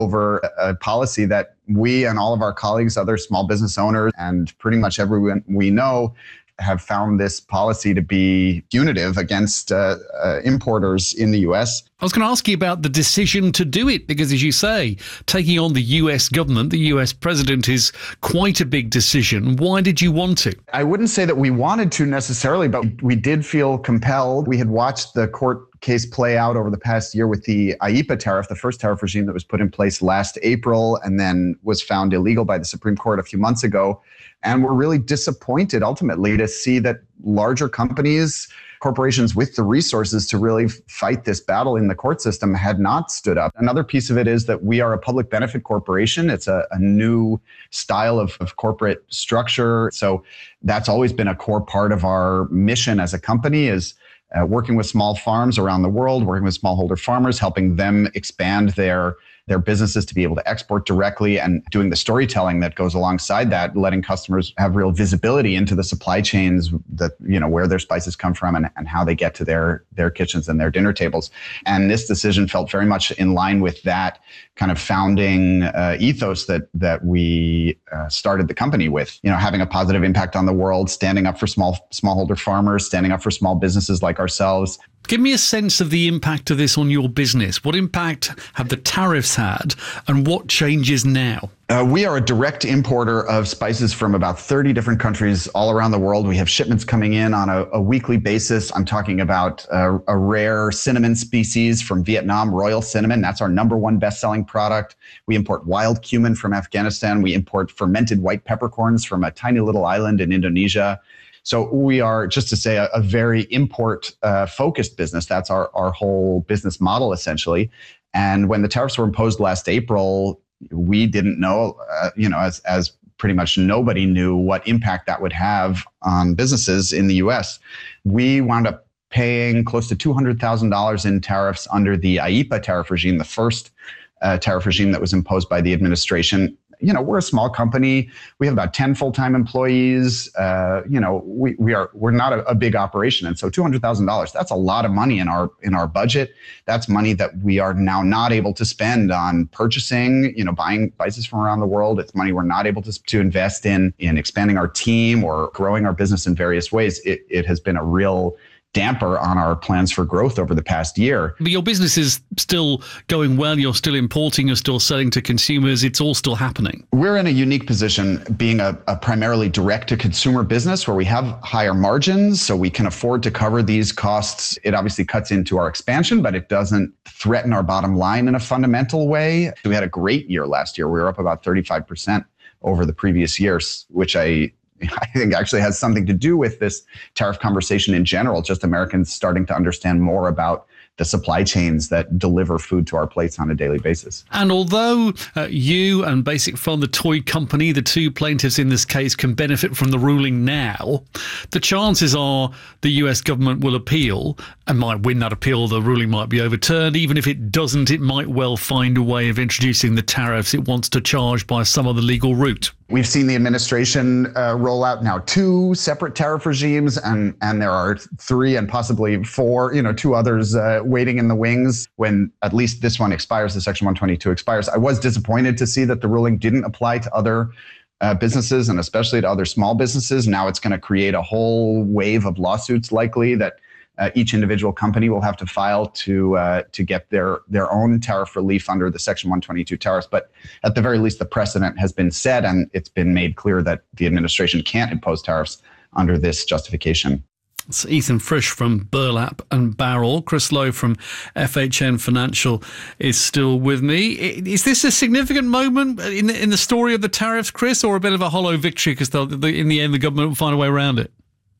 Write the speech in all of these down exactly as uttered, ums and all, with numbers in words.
over a policy that we and all of our colleagues, other small business owners, and pretty much everyone we know have found this policy to be punitive against uh, uh, importers in the U S. I was going to ask you about the decision to do it, because as you say, taking on the U S government, the U S president, is quite a big decision. Why did you want to? I wouldn't say that we wanted to necessarily, but we did feel compelled. We had watched the court case play out over the past year with the I E P A tariff, the first tariff regime that was put in place last April and then was found illegal by the Supreme Court a few months ago. And we're really disappointed ultimately to see that larger companies, corporations with the resources to really fight this battle in the court system had not stood up. Another piece of it is that we are a public benefit corporation. It's a, a new style of, of corporate structure. So that's always been a core part of our mission as a company, is uh, working with small farms around the world, working with smallholder farmers, helping them expand their their businesses to be able to export directly, and doing the storytelling that goes alongside that, letting customers have real visibility into the supply chains, that, you know, where their spices come from and, and how they get to their, their kitchens and their dinner tables. And this decision felt very much in line with that kind of founding uh, ethos that, that we uh, started the company with, you know, having a positive impact on the world, standing up for small, smallholder farmers, standing up for small businesses like ourselves. Give me a sense of the impact of this on your business. What impact have the tariffs had, and what changes now? Uh, we are a direct importer of spices from about thirty different countries all around the world. We have shipments coming in on a, a weekly basis. I'm talking about uh, a rare cinnamon species from Vietnam, Royal Cinnamon. That's our number one best-selling product. We import wild cumin from Afghanistan. We import fermented white peppercorns from a tiny little island in Indonesia. So we are, just to say, a, a very import-focused uh, business. That's our, our whole business model, essentially. And when the tariffs were imposed last April, we didn't know, uh, you know, as, as pretty much nobody knew, what impact that would have on businesses in the U S. We wound up paying close to two hundred thousand dollars in tariffs under the I E P A tariff regime, the first uh, tariff regime that was imposed by the administration. You know, we're a small company. We have about ten full-time employees. Uh, you know, we we are we're not a, a big operation, and so two hundred thousand dollars, that's a lot of money in our in our budget. That's money that we are now not able to spend on purchasing, you know, buying spices from around the world. It's money we're not able to to invest in in expanding our team or growing our business in various ways. It it has been a real damper on our plans for growth over the past year. But your business is still going well. You're still importing. You're still selling to consumers. It's all still happening. We're in a unique position, being a, a primarily direct-to-consumer business where we have higher margins, so we can afford to cover these costs. It obviously cuts into our expansion, but it doesn't threaten our bottom line in a fundamental way. We had a great year last year. We were up about thirty-five percent over the previous years, which I I think actually has something to do with this tariff conversation in general, just Americans starting to understand more about the supply chains that deliver food to our plates on a daily basis. And although uh, you and Basic Fun, the toy company, the two plaintiffs in this case, can benefit from the ruling now, the chances are the U S government will appeal and might win that appeal. The ruling might be overturned. Even if it doesn't, it might well find a way of introducing the tariffs it wants to charge by some other legal route. We've seen the administration uh, roll out now two separate tariff regimes, and and there are three and possibly four, you know, two others uh, waiting in the wings when at least this one expires, the Section one twenty-two expires. I was disappointed to see that the ruling didn't apply to other uh, businesses, and especially to other small businesses. Now it's going to create a whole wave of lawsuits likely that Uh, each individual company will have to file to uh, to get their their own tariff relief under the Section one twenty-two tariffs. But at the very least, the precedent has been set, and it's been made clear that the administration can't impose tariffs under this justification. It's Ethan Frisch from Burlap and Barrel. Chris Lowe from F H N Financial is still with me. Is this a significant moment in the, in the story of the tariffs, Chris, or a bit of a hollow victory because in the end the government will find a way around it?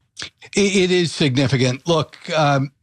It is significant. Look, um,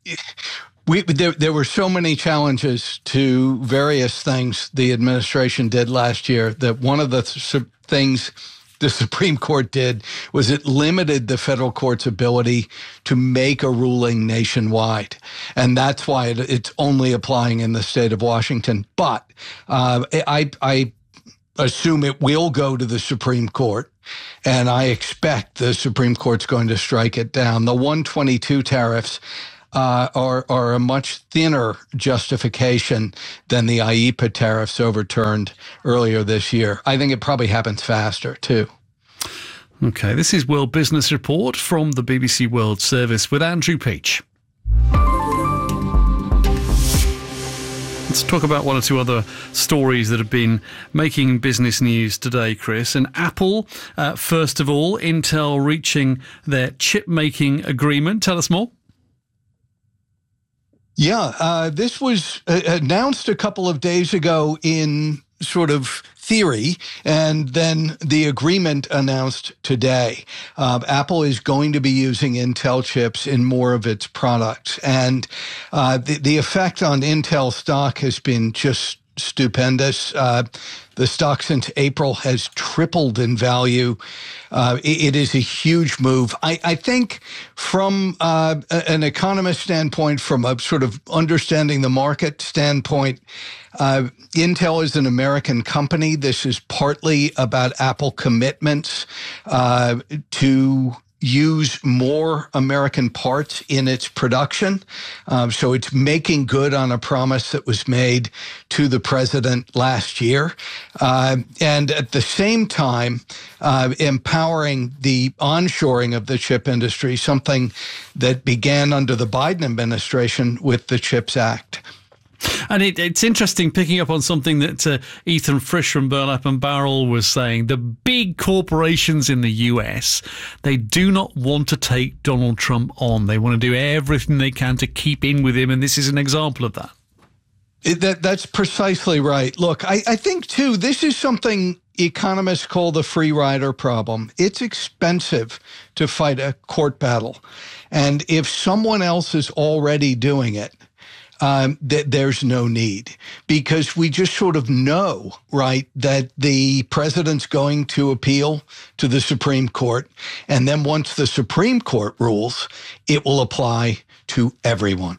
we there, there were so many challenges to various things the administration did last year that one of the th- things the Supreme Court did was it limited the federal court's ability to make a ruling nationwide. And that's why it, it's only applying in the state of Washington. But uh, I, I assume it will go to the Supreme Court. And I expect the Supreme Court's going to strike it down. The one twenty-two tariffs uh, are, are a much thinner justification than the I E P A tariffs overturned earlier this year. I think it probably happens faster, too. Okay, this is World Business Report from the B B C World Service with Andrew Peach. Let's talk about one or two other stories that have been making business news today, Chris. And Apple, uh, first of all, Intel reaching their chip-making agreement. Tell us more. Yeah, uh, this was uh, announced a couple of days ago in sort of theory, and then the agreement announced today. Uh, Apple is going to be using Intel chips in more of its products. And uh, the, the effect on Intel stock has been just stupendous. Uh, the stock since April has tripled in value. Uh, it, it is a huge move. I, I think from uh, an economist standpoint, from a sort of understanding the market standpoint, uh, Intel is an American company. This is partly about Apple commitments uh, to use more American parts in its production. Um, so it's making good on a promise that was made to the president last year. Uh, and at the same time, uh, empowering the onshoring of the chip industry, something that began under the Biden administration with the CHIPS Act. And it, it's interesting picking up on something that uh, Ethan Frisch from Burlap and Barrel was saying. The big corporations in the U S, they do not want to take Donald Trump on. They want to do everything they can to keep in with him, and this is an example of that. It, that that's precisely right. Look, I, I think, too, this is something economists call the free rider problem. It's expensive to fight a court battle. And if someone else is already doing it, Um, that there's no need, because we just sort of know, right, that the president's going to appeal to the Supreme Court. And then once the Supreme Court rules, it will apply to everyone.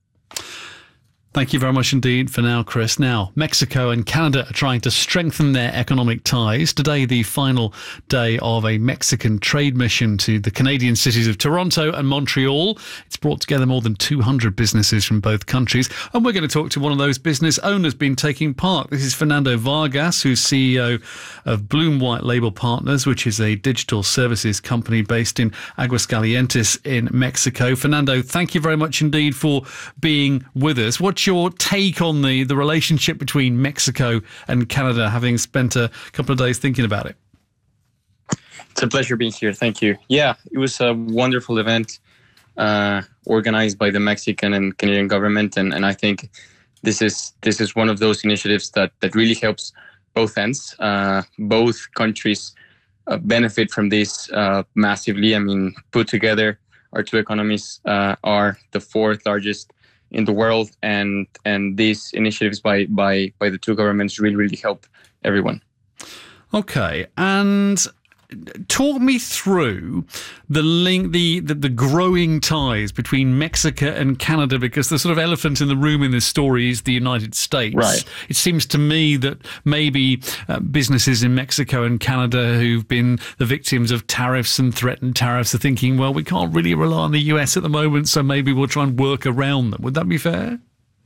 Thank you very much indeed for now, Chris. Now, Mexico and Canada are trying to strengthen their economic ties. Today, the final day of a Mexican trade mission to the Canadian cities of Toronto and Montreal. It's brought together more than two hundred businesses from both countries. And we're going to talk to one of those business owners been taking part. This is Fernando Vargas, who's C E O of Bloom White Label Partners, which is a digital services company based in Aguascalientes in Mexico. Fernando, thank you very much indeed for being with us. What's your take on the, the relationship between Mexico and Canada, having spent a couple of days thinking about it? It's a pleasure being here. Thank you. Yeah, it was a wonderful event uh, organized by the Mexican and Canadian government. And, and I think this is this is one of those initiatives that, that really helps both ends. Uh, both countries uh, benefit from this uh, massively. I mean, put together, our two economies uh, are the fourth largest in the world, and and these initiatives by by by the two governments really really help everyone. Okay, and talk me through the link, the, the the growing ties between Mexico and Canada, because the sort of elephant in the room in this story is the United States. Right. It seems to me that maybe uh, businesses in Mexico and Canada who've been the victims of tariffs and threatened tariffs are thinking, well, we can't really rely on the U S at the moment, so maybe we'll try and work around them. Would that be fair?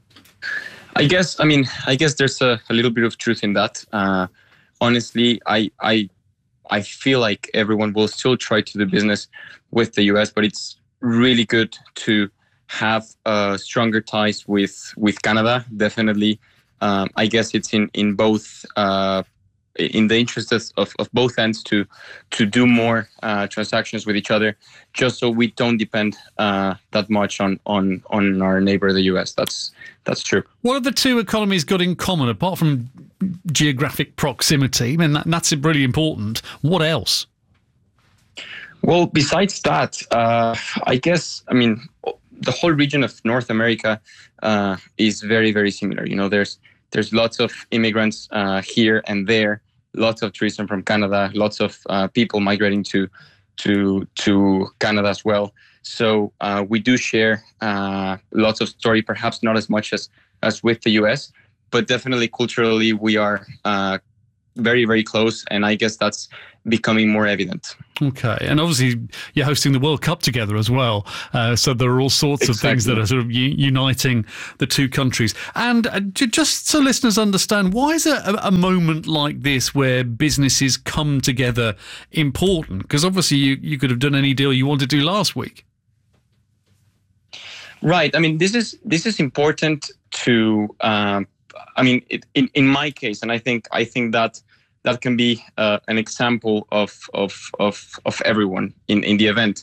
I guess, I mean, I guess there's a, a little bit of truth in that. Uh, honestly, I I I feel like everyone will still try to do business with the U S, but it's really good to have uh, stronger ties with with Canada. Definitely, um, I guess it's in in both uh, in the interest of, of both ends to to do more uh, transactions with each other, just so we don't depend uh, that much on on on our neighbor, the U S. That's that's true. What have the two economies got in common, apart from geographic proximity? I mean, that, that's really important. What else? Well, besides that, uh, I guess, I mean, the whole region of North America uh, is very, very similar. You know, there's there's lots of immigrants uh, here and there, lots of tourism from Canada, lots of uh, people migrating to to to Canada as well. So uh, we do share uh, lots of story, perhaps not as much as as with the U S, but definitely culturally we are uh, very, very close. And I guess that's becoming more evident. Okay. And obviously you're hosting the World Cup together as well. Uh, so there are all sorts exactly. of things that are sort of u- uniting the two countries. And uh, just so listeners understand, why is a, a moment like this where businesses come together important? Because obviously you, you could have done any deal you wanted to do last week. Right. I mean, this is this is important to, um, I mean, it, in, in my case, and I think I think that that can be uh, an example of of of, of everyone in, in the event.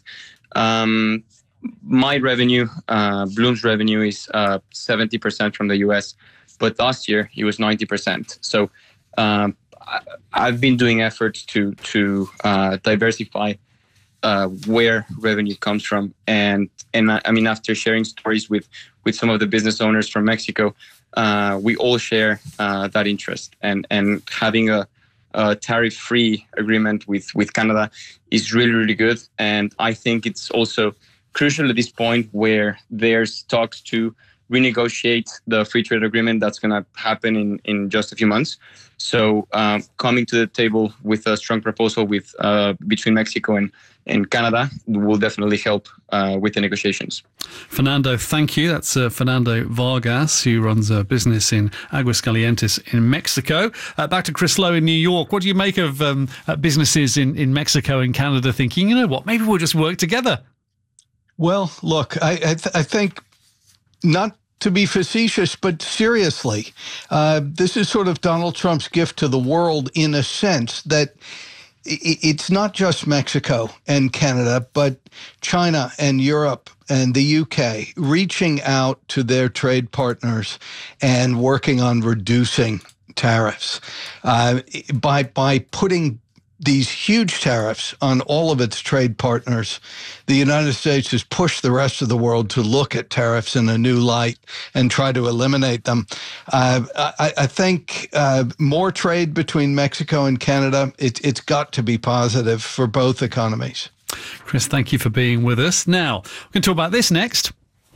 Um, my revenue, uh, Bloom's revenue is uh, seventy percent from the U S, but last year it was ninety percent. So um, I, I've been doing efforts to, to uh, diversify Uh, where revenue comes from, and and I, I mean, after sharing stories with with some of the business owners from Mexico, uh, we all share uh, that interest, and and having a, a tariff-free agreement with with Canada is really really good, and I think it's also crucial at this point where there's talks to renegotiate the free trade agreement that's going to happen in in just a few months. So um, coming to the table with a strong proposal with uh, between Mexico and in Canada will definitely help uh, with the negotiations. Fernando, thank you. That's uh, Fernando Vargas, who runs a business in Aguascalientes in Mexico. Uh, back to Chris Lowe in New York. What do you make of um, uh, businesses in, in Mexico and Canada thinking, you know what, maybe we'll just work together? Well, look, I, I, th- I think not to be facetious, but seriously, uh, this is sort of Donald Trump's gift to the world in a sense that it's not just Mexico and Canada, but China and Europe and the U K reaching out to their trade partners and working on reducing tariffs uh, by by putting these huge tariffs on all of its trade partners. The United States has pushed the rest of the world to look at tariffs in a new light and try to eliminate them. Uh, I, I think uh, more trade between Mexico and Canada, it, it's got to be positive for both economies. Chris, thank you for being with us. Now, we're going to talk about this next.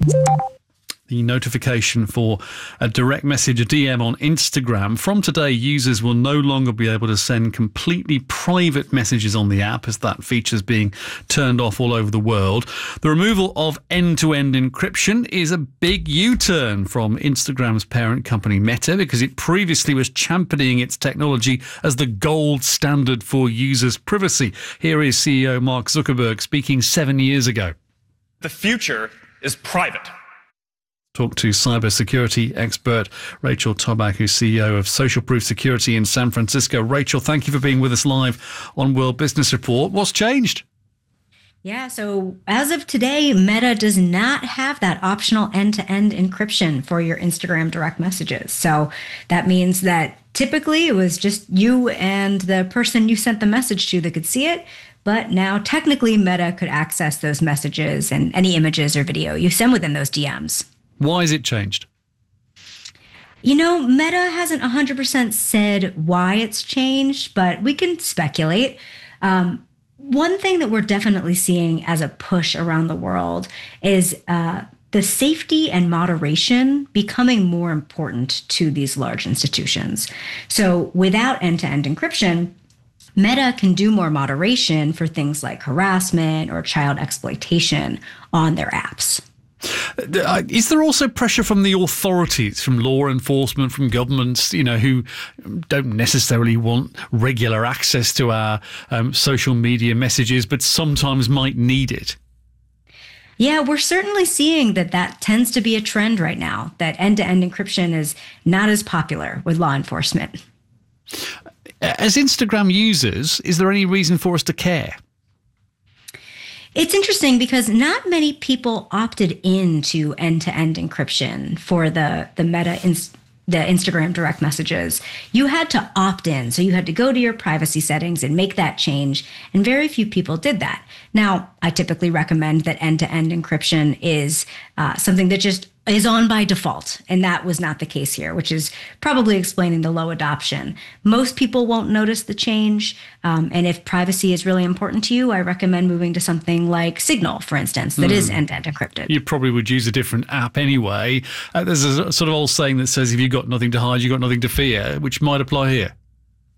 The notification for a direct message, a D M on Instagram. From today, users will no longer be able to send completely private messages on the app, as that feature is being turned off all over the world. The removal of end-to-end encryption is a big U-turn from Instagram's parent company Meta, because it previously was championing its technology as the gold standard for users' privacy. Here is C E O Mark Zuckerberg speaking seven years ago. The future is private. Talk to cybersecurity expert Rachel Toback, who's C E O of Social Proof Security in San Francisco. Rachel, thank you for being with us live on World Business Report. What's changed? Yeah, so as of today, Meta does not have that optional end-to-end encryption for your Instagram direct messages. So that means that typically it was just you and the person you sent the message to that could see it. But now technically Meta could access those messages and any images or video you send within those D Ms. Why has it changed? You know, Meta hasn't one hundred percent said why it's changed, but we can speculate. Um, one thing that we're definitely seeing as a push around the world is uh, the safety and moderation becoming more important to these large institutions. So without end-to-end encryption, Meta can do more moderation for things like harassment or child exploitation on their apps. Is there also pressure from the authorities, from law enforcement, from governments, you know, who don't necessarily want regular access to our um, social media messages, but sometimes might need it? Yeah, we're certainly seeing that that tends to be a trend right now, that end-to-end encryption is not as popular with law enforcement. As Instagram users, is there any reason for us to care? It's interesting because not many people opted into end-to-end encryption for the, the Meta, ins- the Instagram direct messages. You had to opt in. So you had to go to your privacy settings and make that change. And very few people did that. Now, I typically recommend that end-to-end encryption is uh, something that just is on by default. And that was not the case here, which is probably explaining the low adoption. Most people won't notice the change. Um, and if privacy is really important to you, I recommend moving to something like Signal, for instance, that mm. is end-to-end encrypted. You probably would use a different app anyway. Uh, there's a sort of old saying that says, if you've got nothing to hide, you've got nothing to fear, which might apply here.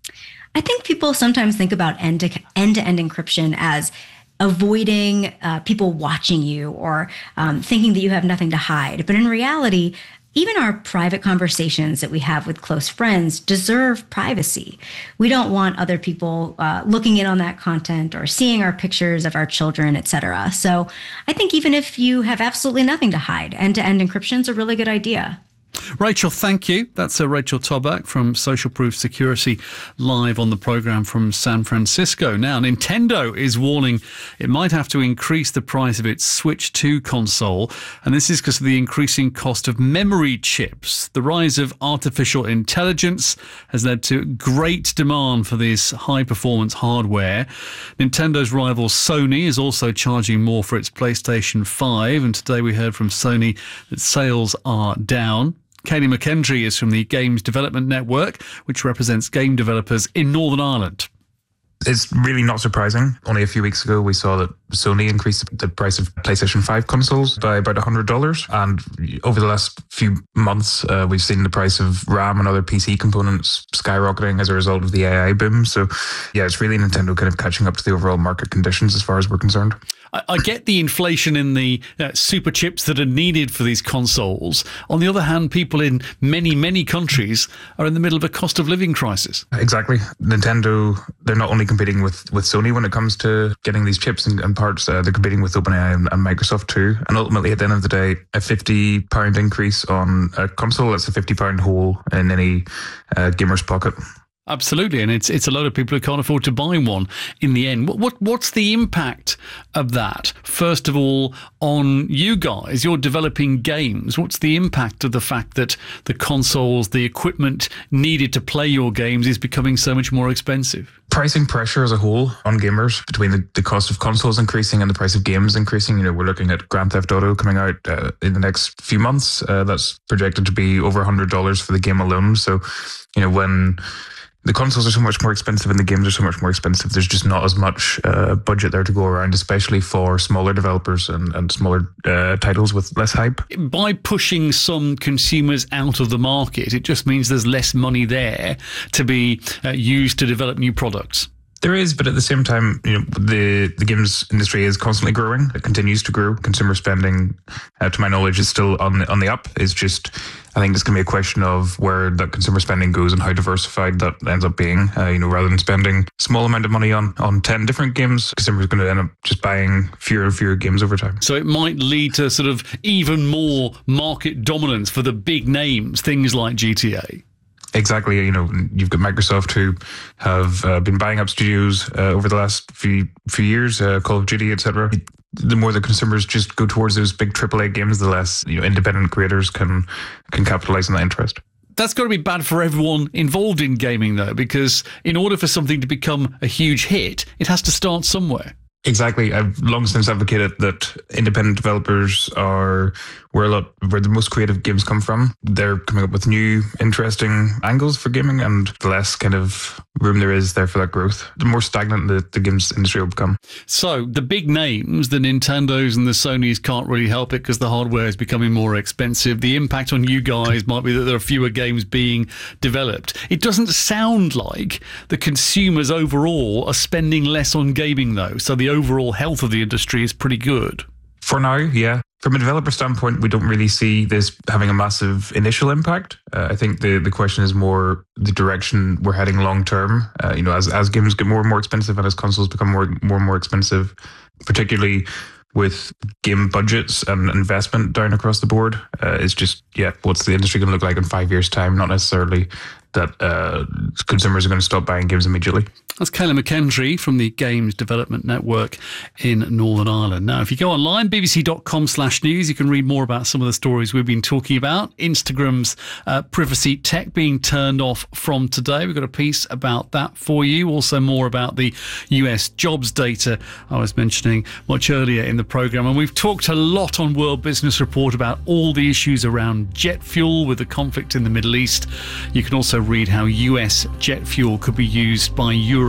I think people sometimes think about end-to-end encryption as avoiding uh, people watching you or um, thinking that you have nothing to hide. But in reality, even our private conversations that we have with close friends deserve privacy. We don't want other people uh, looking in on that content or seeing our pictures of our children, et cetera. So I think even if you have absolutely nothing to hide, end-to-end encryption is a really good idea. Rachel, thank you. That's uh, Rachel Toback from Social Proof Security, live on the program from San Francisco. Now, Nintendo is warning it might have to increase the price of its Switch two console, and this is because of the increasing cost of memory chips. The rise of artificial intelligence has led to great demand for this high-performance hardware. Nintendo's rival Sony is also charging more for its PlayStation five, and today we heard from Sony that sales are down. Kayleigh McKendry is from the Games Development Network, which represents game developers in Northern Ireland. It's really not surprising. Only a few weeks ago, we saw that Sony increased the price of PlayStation five consoles by about one hundred dollars. And over the last few months, uh, we've seen the price of RAM and other P C components skyrocketing as a result of the A I boom. So, yeah, it's really Nintendo kind of catching up to the overall market conditions as far as we're concerned. I, I get the inflation in the uh, super chips that are needed for these consoles. On the other hand, people in many, many countries are in the middle of a cost of living crisis. Exactly. Nintendo, they're not only competing with, with Sony when it comes to getting these chips and, and parts, uh, they're competing with OpenAI and, and Microsoft too. And ultimately, at the end of the day, a fifty pound increase on a console, that's a fifty pound hole in any uh, gamer's pocket. Absolutely, and it's it's a lot of people who can't afford to buy one in the end. What, what what's the impact of that? First of all, on you guys, you're developing games. What's the impact of the fact that the consoles, the equipment needed to play your games is becoming so much more expensive? Pricing pressure as a whole on gamers between the, the cost of consoles increasing and the price of games increasing. You know, we're looking at Grand Theft Auto coming out uh, in the next few months. Uh, that's projected to be over one hundred dollars for the game alone. So, you know, when the consoles are so much more expensive and the games are so much more expensive, there's just not as much uh, budget there to go around, especially for smaller developers and, and smaller uh, titles with less hype. By pushing some consumers out of the market, it just means there's less money there to be uh, used to develop new products. There is, but at the same time, you know, the, the games industry is constantly growing. It continues to grow. Consumer spending, uh, to my knowledge, is still on the, on the up. It's just, I think it's going to be a question of where that consumer spending goes and how diversified that ends up being. Uh, you know, rather than spending a small amount of money on, on ten different games, consumers are going to end up just buying fewer and fewer games over time. So it might lead to sort of even more market dominance for the big names, things like G T A. Exactly. You know, you've got Microsoft who have uh, been buying up studios uh, over the last few few years, uh, Call of Duty, et cetera. The more the consumers just go towards those big triple A games, the less, you know, independent creators can can capitalize on that interest. That's got to be bad for everyone involved in gaming, though, because in order for something to become a huge hit, it has to start somewhere. Exactly. I've long since advocated that independent developers are where a lot where the most creative games come from. They're coming up with new, interesting angles for gaming, and the less kind of room there is there for that growth, the more stagnant the, the games industry will become. So the big names, the Nintendos and the Sonys, can't really help it because the hardware is becoming more expensive. The impact on you guys might be that there are fewer games being developed. It doesn't sound like the consumers overall are spending less on gaming, though. So the overall health of the industry is pretty good. For now, yeah. From a developer standpoint, we don't really see this having a massive initial impact. Uh, I think the, the question is more the direction we're heading long term. Uh, you know, as as games get more and more expensive and as consoles become more more and more expensive, particularly with game budgets and investment down across the board, uh, it's just, yeah, what's the industry going to look like in five years' time? Not necessarily that uh, consumers are going to stop buying games immediately. That's Kayleigh McKendry from the Games Development Network in Northern Ireland. Now, if you go online, bbc.com slash news, you can read more about some of the stories we've been talking about. Instagram's uh, privacy tech being turned off from today. We've got a piece about that for you. Also more about the U S jobs data I was mentioning much earlier in the programme. And we've talked a lot on World Business Report about all the issues around jet fuel with the conflict in the Middle East. You can also read how U S jet fuel could be used by Europe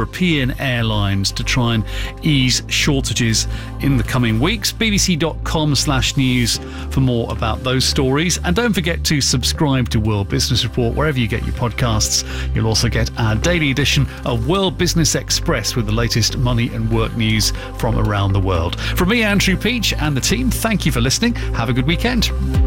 European airlines to try and ease shortages in the coming weeks. bbc.com slash news for more about those stories. And don't forget to subscribe to World Business Report wherever you get your podcasts. You'll also get our daily edition of World Business Express with the latest money and work news from around the world. From me, Andrew Peach, and the team, thank you for listening. Have a good weekend.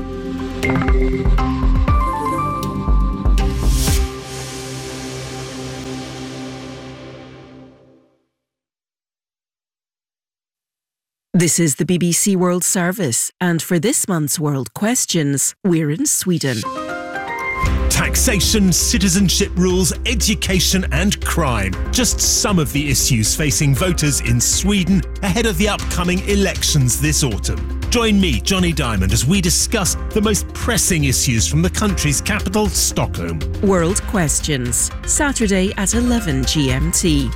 This is the B B C World Service, and for this month's World Questions, we're in Sweden. Taxation, citizenship rules, education and crime. Just some of the issues facing voters in Sweden ahead of the upcoming elections this autumn. Join me, Johnny Diamond, as we discuss the most pressing issues from the country's capital, Stockholm. World Questions, Saturday at eleven G M T.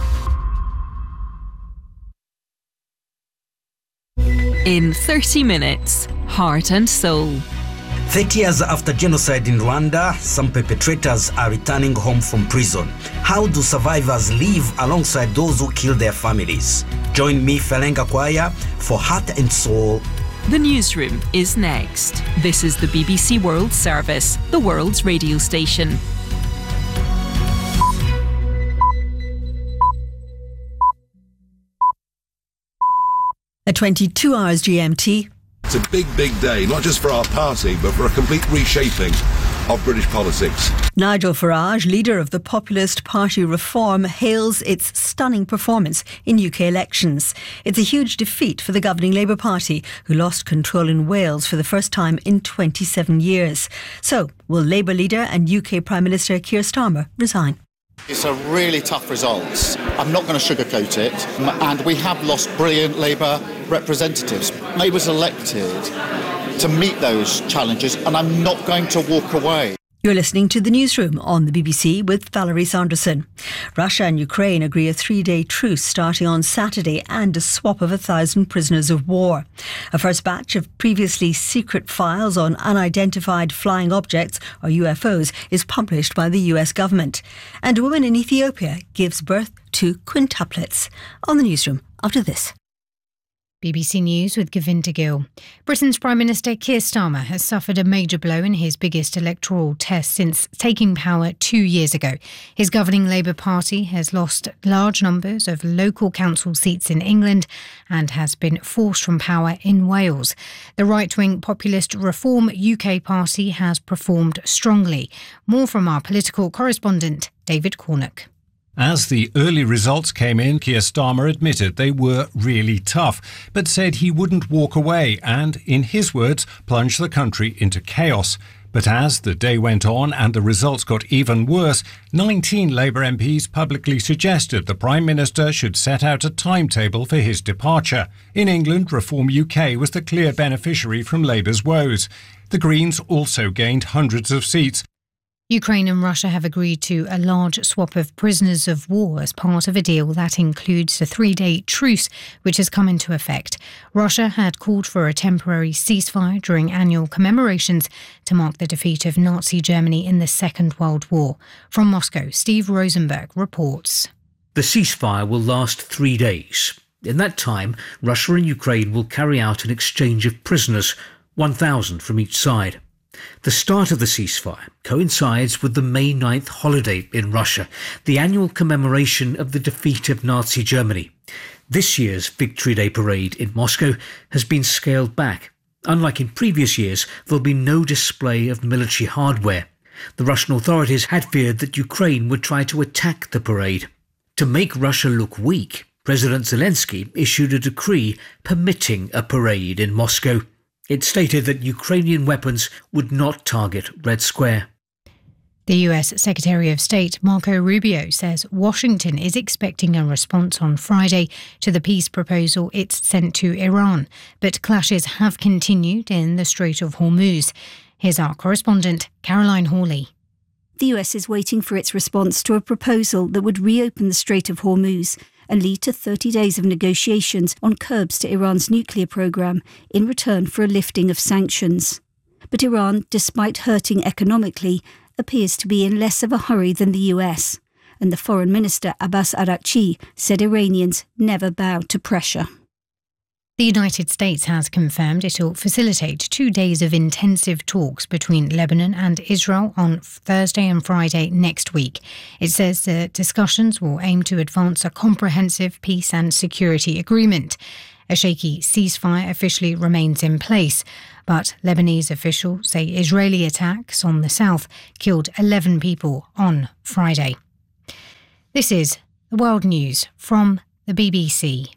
In thirty minutes, Heart and Soul. thirty years after genocide in Rwanda, some perpetrators are returning home from prison. How do survivors live alongside those who kill their families? Join me, Felenga Kwaya, for Heart and Soul. The newsroom is next. This is the B B C World Service, the world's radio station. At twenty-two hours G M T. It's a big, big day, not just for our party, but for a complete reshaping of British politics. Nigel Farage, leader of the populist party Reform, hails its stunning performance in U K elections. It's a huge defeat for the governing Labour Party, who lost control in Wales for the first time in twenty-seven years. So, will Labour leader and U K Prime Minister Keir Starmer resign? It's a really tough result. I'm not going to sugarcoat it. And we have lost brilliant Labour representatives. Labour's elected to meet those challenges, and I'm not going to walk away. You're listening to The Newsroom on the B B C with Valerie Saunderson. Russia and Ukraine agree a three-day truce starting on Saturday and a swap of a thousand prisoners of war. A first batch of previously secret files on unidentified flying objects, or U F Os, is published by the U S government. And a woman in Ethiopia gives birth to quintuplets. On The Newsroom after this. B B C News with Govinda Gill. Britain's Prime Minister Keir Starmer has suffered a major blow in his biggest electoral test since taking power two years ago. His governing Labour Party has lost large numbers of local council seats in England and has been forced from power in Wales. The right-wing populist Reform U K party has performed strongly. More from our political correspondent, David Cornock. As the early results came in, Keir Starmer admitted they were really tough, but said he wouldn't walk away and, in his words, plunge the country into chaos. But as the day went on and the results got even worse, nineteen Labour M Ps publicly suggested the Prime Minister should set out a timetable for his departure. In England, Reform U K was the clear beneficiary from Labour's woes. The Greens also gained hundreds of seats. Ukraine and Russia have agreed to a large swap of prisoners of war as part of a deal that includes a three-day truce, which has come into effect. Russia had called for a temporary ceasefire during annual commemorations to mark the defeat of Nazi Germany in the Second World War. From Moscow, Steve Rosenberg reports. The ceasefire will last three days. In that time, Russia and Ukraine will carry out an exchange of prisoners, one thousand from each side. The start of the ceasefire coincides with the May ninth holiday in Russia, the annual commemoration of the defeat of Nazi Germany. This year's Victory Day parade in Moscow has been scaled back. Unlike in previous years, there'll be no display of military hardware. The Russian authorities had feared that Ukraine would try to attack the parade. To make Russia look weak, President Zelensky issued a decree permitting a parade in Moscow. It stated that Ukrainian weapons would not target Red Square. The U S Secretary of State Marco Rubio says Washington is expecting a response on Friday to the peace proposal it's sent to Iran, but clashes have continued in the Strait of Hormuz. Here's our correspondent, Caroline Hawley. The U S is waiting for its response to a proposal that would reopen the Strait of Hormuz and lead to thirty days of negotiations on curbs to Iran's nuclear program in return for a lifting of sanctions. But Iran, despite hurting economically, appears to be in less of a hurry than the U S, and the Foreign Minister Abbas Araghchi said Iranians never bow to pressure. The United States has confirmed it will facilitate two days of intensive talks between Lebanon and Israel on Thursday and Friday next week. It says the discussions will aim to advance a comprehensive peace and security agreement. A shaky ceasefire officially remains in place, but Lebanese officials say Israeli attacks on the south killed eleven people on Friday. This is the World News from the B B C.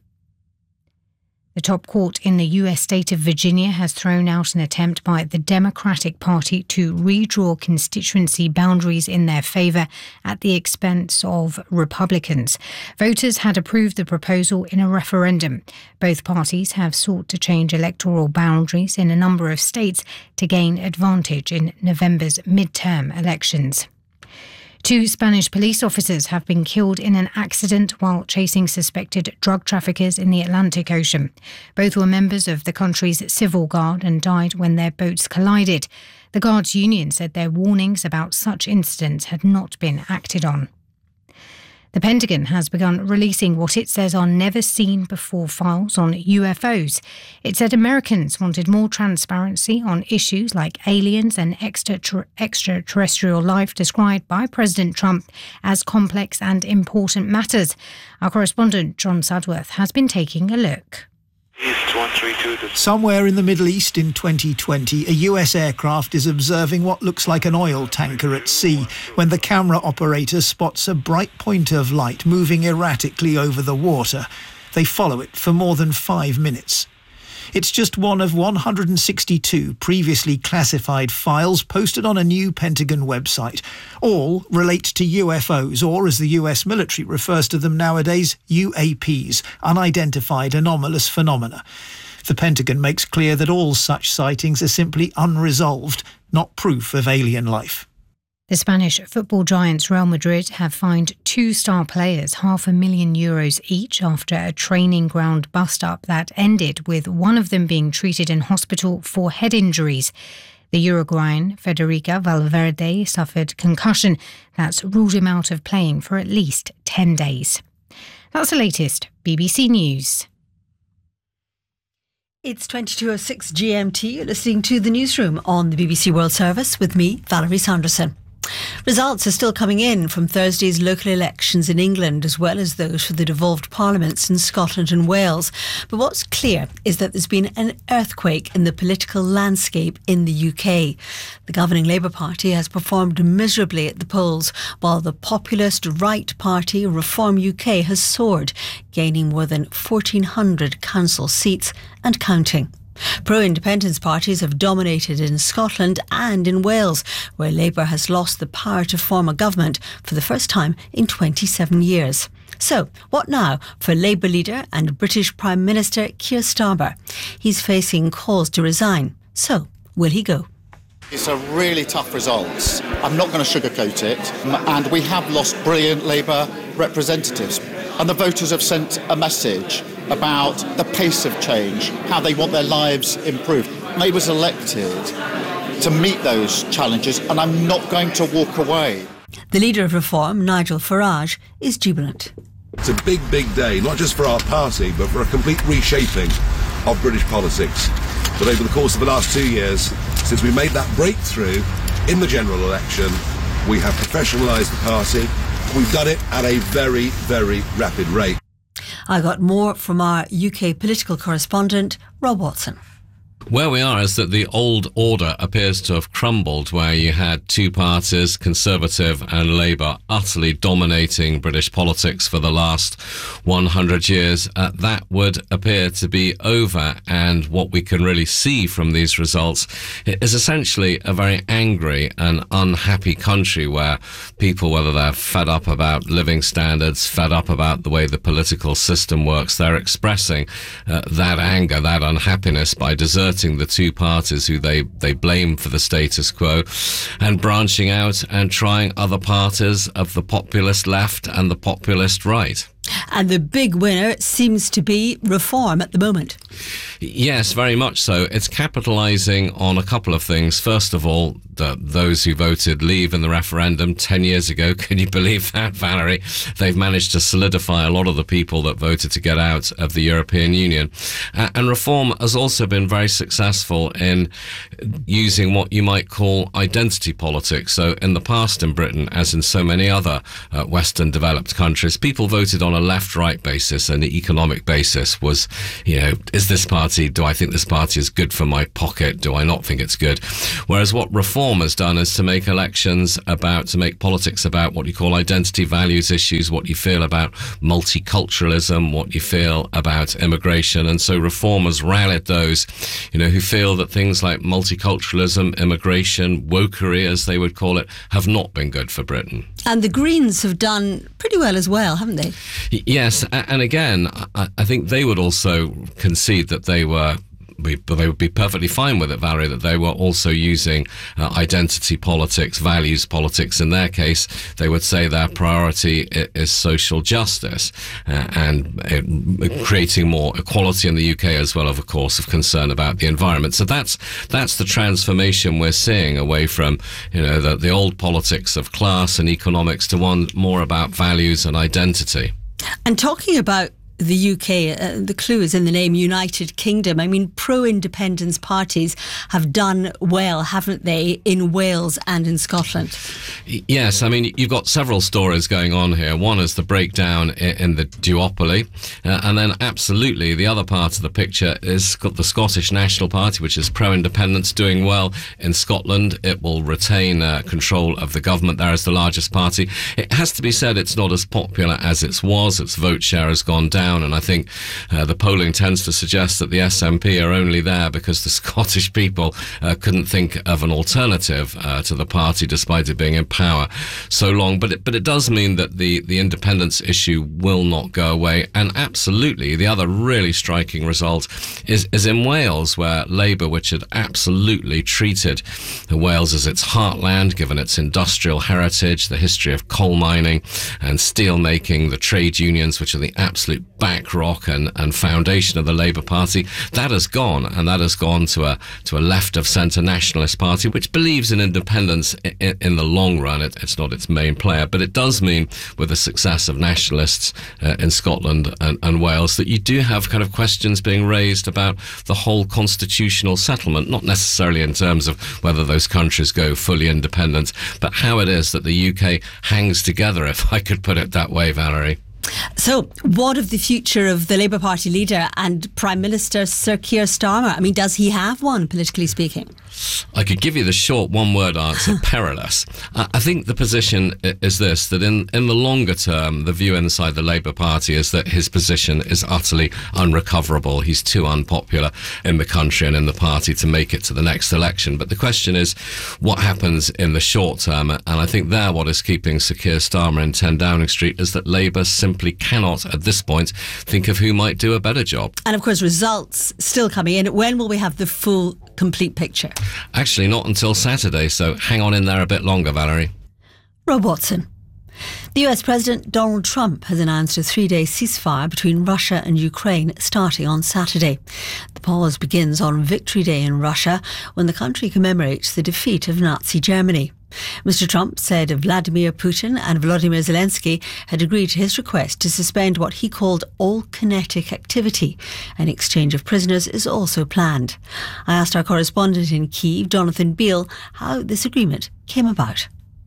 The top court in the U S state of Virginia has thrown out an attempt by the Democratic Party to redraw constituency boundaries in their favour at the expense of Republicans. Voters had approved the proposal in a referendum. Both parties have sought to change electoral boundaries in a number of states to gain advantage in November's midterm elections. Two Spanish police officers have been killed in an accident while chasing suspected drug traffickers in the Atlantic Ocean. Both were members of the country's civil guard and died when their boats collided. The Guards Union said their warnings about such incidents had not been acted on. The Pentagon has begun releasing what it says are never-seen-before files on U F Os. It said Americans wanted more transparency on issues like aliens and extra- extraterrestrial life described by President Trump as complex and important matters. Our correspondent John Sudworth has been taking a look. Somewhere in the Middle East in twenty twenty, a U S aircraft is observing what looks like an oil tanker at sea when the camera operator spots a bright point of light moving erratically over the water. They follow it for more than five minutes. It's just one of one hundred sixty-two previously classified files posted on a new Pentagon website. All relate to U F Os, or as the U S military refers to them nowadays, U A Ps, unidentified anomalous phenomena. The Pentagon makes clear that all such sightings are simply unresolved, not proof of alien life. The Spanish football giants Real Madrid have fined two star players half a million euros each after a training ground bust-up that ended with one of them being treated in hospital for head injuries. The Uruguayan Federica Valverde suffered concussion that's ruled him out of playing for at least ten days. That's the latest B B C News. It's twenty-two oh six G M T. You're listening to The Newsroom on the B B C World Service with me, Valerie Sanderson. Results are still coming in from Thursday's local elections in England, as well as those for the devolved parliaments in Scotland and Wales. But what's clear is that there's been an earthquake in the political landscape in the U K. The governing Labour Party has performed miserably at the polls, while the populist right party Reform U K has soared, gaining more than fourteen hundred council seats and counting. Pro-independence parties have dominated in Scotland and in Wales, where Labour has lost the power to form a government for the first time in twenty-seven years. So, what now for Labour leader and British Prime Minister Keir Starmer? He's facing calls to resign. So, will he go? It's a really tough result. I'm not going to sugarcoat it. And we have lost brilliant Labour representatives. And the voters have sent a message about the pace of change, how they want their lives improved. Labour's elected to meet those challenges, and I'm not going to walk away. The leader of Reform, Nigel Farage, is jubilant. It's a big, big day, not just for our party, but for a complete reshaping of British politics. But over the course of the last two years, since we made that breakthrough in the general election, we have professionalised the party. We've done it at a very, very rapid rate. I got more from our U K political correspondent, Rob Watson. Where we are is that the old order appears to have crumbled, where you had two parties, Conservative and Labour, utterly dominating British politics for the last one hundred years. Uh, that would appear to be over, and what we can really see from these results is essentially a very angry and unhappy country where people, whether they're fed up about living standards, fed up about the way the political system works, they're expressing uh, that anger, that unhappiness by deserting the two parties who they, they blame for the status quo and branching out and trying other parties of the populist left and the populist right. And the big winner seems to be Reform at the moment. Yes, very much so. It's capitalising on a couple of things. First of all, the, those who voted leave in the referendum ten years ago, can you believe that, Valerie? They've managed to solidify a lot of the people that voted to get out of the European Union. Uh, and Reform has also been very successful in using what you might call identity politics. So in the past in Britain, as in so many other uh, Western developed countries, people voted on a left-right basis, and the economic basis was, you know, is this party, do I think this party is good for my pocket? Do I not think it's good? Whereas what Reform has done is to make elections about, to make politics about what you call identity values issues, what you feel about multiculturalism, what you feel about immigration. And so Reform has rallied those, you know, who feel that things like multiculturalism, immigration, wokery, as they would call it, have not been good for Britain. And the Greens have done pretty well as well, haven't they? Yes, and again, I think they would also concede that they were But they would be perfectly fine with it, Valerie, that they were also using uh, identity politics, values politics. In their case, they would say their priority is social justice uh, and uh, creating more equality in the U K, as well as, of course, of concern about the environment. So that's that's the transformation we're seeing away from, you know, the, the old politics of class and economics to one more about values and identity. And talking about the U K, uh, the clue is in the name, United Kingdom. I mean, pro-independence parties have done well, haven't they, in Wales and in Scotland? Yes, I mean, you've got several stories going on here. One is the breakdown in the duopoly, uh, and then absolutely the other part of the picture is the Scottish National Party, which is pro-independence, doing well in Scotland. It will retain uh, control of the government there as the largest party. It has to be said it's not as popular as it was. Its vote share has gone down. And I think uh, the polling tends to suggest that the S N P are only there because the Scottish people uh, couldn't think of an alternative uh, to the party, despite it being in power so long. But it, but it does mean that the, the independence issue will not go away. And absolutely, the other really striking result is, is in Wales, where Labour, which had absolutely treated Wales as its heartland, given its industrial heritage, the history of coal mining and steel making, the trade unions, which are the absolute backrock and, and foundation of the Labour Party, that has gone, and that has gone to a to a left of centre nationalist party which believes in independence in, in the long run. It, it's not its main player, but it does mean, with the success of nationalists uh, in Scotland and, and Wales, that you do have kind of questions being raised about the whole constitutional settlement, not necessarily in terms of whether those countries go fully independent, but how it is that the U K hangs together, if I could put it that way, Valerie. So, what of the future of the Labour Party leader and Prime Minister Sir Keir Starmer? I mean, does he have one, politically speaking? I could give you the short one-word answer, perilous. Uh, I think the position is this, that in, in the longer term, the view inside the Labour Party is that his position is utterly unrecoverable. He's too unpopular in the country and in the party to make it to the next election. But the question is, what happens in the short term? And I think there what is keeping Sir Keir Starmer in ten Downing Street is that Labour simply cannot, at this point, think of who might do a better job. And of course, results still coming in. When will we have the full, complete picture? Actually, not until Saturday, so hang on in there a bit longer, Valerie. Rob Watson. The U S President Donald Trump has announced a three-day ceasefire between Russia and Ukraine starting on Saturday. The pause begins on Victory Day in Russia, when the country commemorates the defeat of Nazi Germany. Mister Trump said Vladimir Putin and Volodymyr Zelensky had agreed to his request to suspend what he called all kinetic activity. An exchange of prisoners is also planned. I asked our correspondent in Kyiv, Jonathan Beale, how this agreement came about.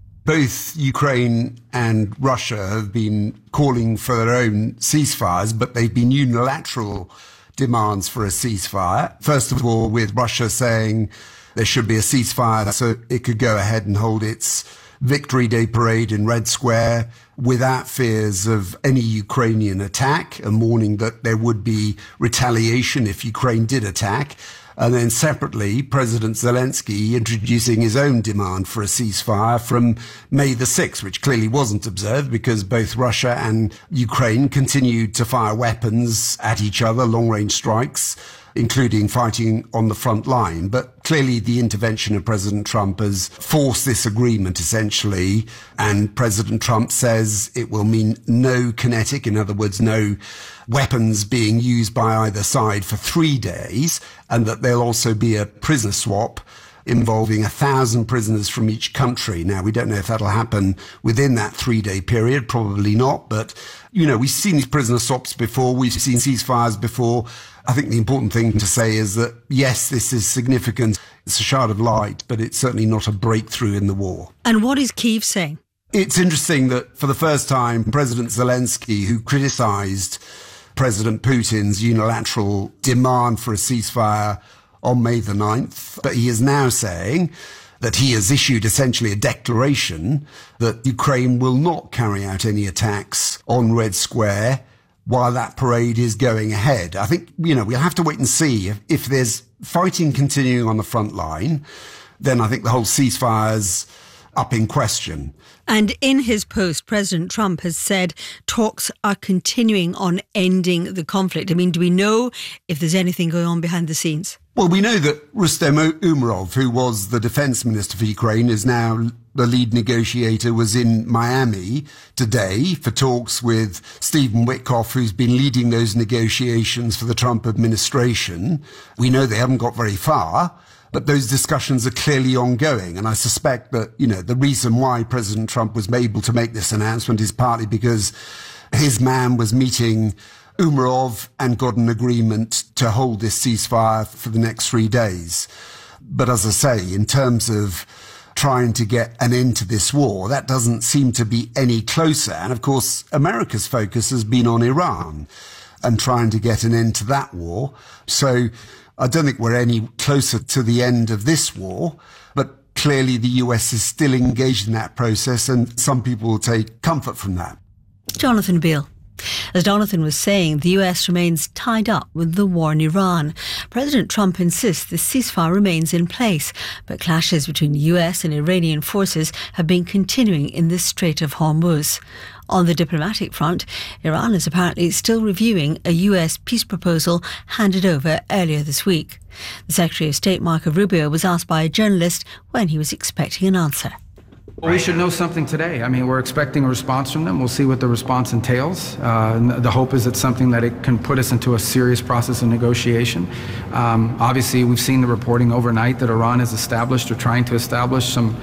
Both Ukraine and Russia have been calling for their own ceasefires, but they've been unilateral demands for a ceasefire. First of all, with Russia saying there should be a ceasefire so it could go ahead and hold its Victory Day parade in Red Square without fears of any Ukrainian attack, and warning that there would be retaliation if Ukraine did attack. And then separately, President Zelensky introducing his own demand for a ceasefire from May the sixth, which clearly wasn't observed because both Russia and Ukraine continued to fire weapons at each other, long-range strikes, including fighting on the front line. But clearly the intervention of President Trump has forced this agreement essentially, and President Trump says it will mean no kinetic, in other words, no weapons being used by either side for three days, and that there'll also be a prisoner swap involving a thousand prisoners from each country. Now, we don't know if that'll happen within that three-day period, probably not, but, you know, we've seen these prisoner swaps before, we've seen ceasefires before. I think the important thing to say is that, yes, this is significant. It's a shard of light, but it's certainly not a breakthrough in the war. And what is Kyiv saying? It's interesting that for the first time, President Zelensky, who criticised President Putin's unilateral demand for a ceasefire on May the ninth, but he is now saying that he has issued essentially a declaration that Ukraine will not carry out any attacks on Red Square while that parade is going ahead. I think, you know, we'll have to wait and see if, if there's fighting continuing on the front line, then I think the whole ceasefire's up in question. And in his post, President Trump has said talks are continuing on ending the conflict. I mean, do we know if there's anything going on behind the scenes? Well, we know that Rustem Umerov, who was the defense minister for Ukraine, is now the lead negotiator, was in Miami today for talks with Stephen Witkoff, who's been leading those negotiations for the Trump administration. We know they haven't got very far, but those discussions are clearly ongoing. And I suspect that, you know, the reason why President Trump was able to make this announcement is partly because his man was meeting Umerov and got an agreement to hold this ceasefire for the next three days. But as I say, in terms of trying to get an end to this war, that doesn't seem to be any closer. And of course, America's focus has been on Iran and trying to get an end to that war. So I don't think we're any closer to the end of this war, but clearly the U S is still engaged in that process, and some people will take comfort from that. Jonathan Beale. As Jonathan was saying, the U S remains tied up with the war in Iran. President Trump insists the ceasefire remains in place, but clashes between U S and Iranian forces have been continuing in the Strait of Hormuz. On the diplomatic front, Iran is apparently still reviewing a U S peace proposal handed over earlier this week. The Secretary of State, Marco Rubio, was asked by a journalist when he was expecting an answer. Well, we should know something today. I mean, we're expecting a response from them. We'll see what the response entails. Uh, the hope is it's something that it can put us into a serious process of negotiation. Um, obviously, we've seen the reporting overnight that Iran has established or trying to establish some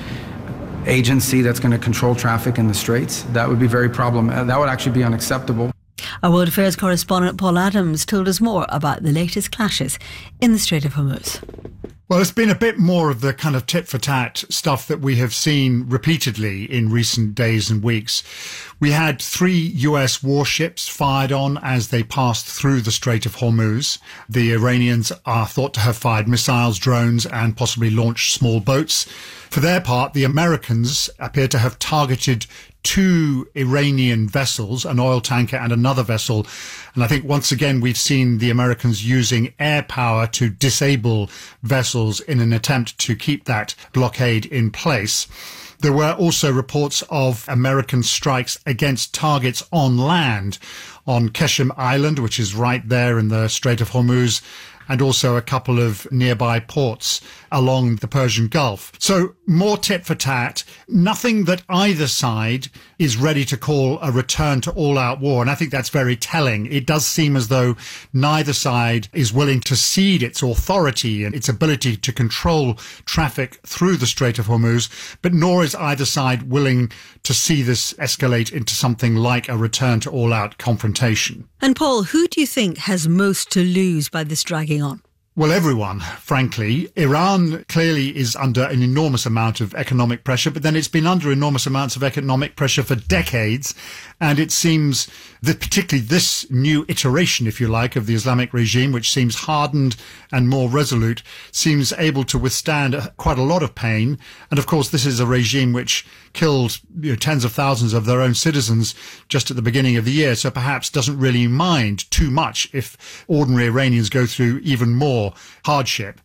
agency that's going to control traffic in the Straits. That would be very problematic. That would actually be unacceptable. Our World Affairs correspondent Paul Adams told us more about the latest clashes in the Strait of Hormuz. Well, it's been a bit more of the kind of tit-for-tat stuff that we have seen repeatedly in recent days and weeks. We had three U S warships fired on as they passed through the Strait of Hormuz. The Iranians are thought to have fired missiles, drones, and possibly launched small boats. For their part, the Americans appear to have targeted two Iranian vessels, an oil tanker and another vessel. And I think once again, we've seen the Americans using air power to disable vessels in an attempt to keep that blockade in place. There were also reports of American strikes against targets on land on Keshem Island, which is right there in the Strait of Hormuz, and also a couple of nearby ports along the Persian Gulf. So more tit for tat, nothing that either side is ready to call a return to all-out war. And I think that's very telling. It does seem as though neither side is willing to cede its authority and its ability to control traffic through the Strait of Hormuz, but nor is either side willing to see this escalate into something like a return to all-out confrontation. And Paul, who do you think has most to lose by this dragging on? Well, everyone, frankly. Iran clearly is under an enormous amount of economic pressure, but then it's been under enormous amounts of economic pressure for decades. And it seems that particularly this new iteration, if you like, of the Islamic regime, which seems hardened and more resolute, seems able to withstand quite a lot of pain. And of course, this is a regime which killed you know, tens of thousands of their own citizens just at the beginning of the year, so perhaps doesn't really mind too much if ordinary Iranians go through even more hardship.